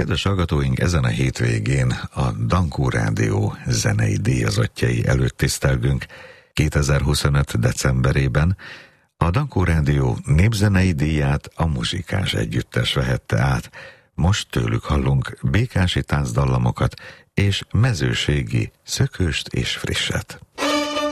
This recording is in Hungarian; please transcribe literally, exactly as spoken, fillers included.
Kedves hallgatóink, ezen a hétvégén a Dankó Rádió zenei díjazottjai előtt tisztelgünk. kétezer-huszonöt. decemberében a Dankó Rádió népzenei díját a Muzsikás Együttes vehette át. Most tőlük hallunk békási táncdallamokat és mezőségi szökőst és frisset.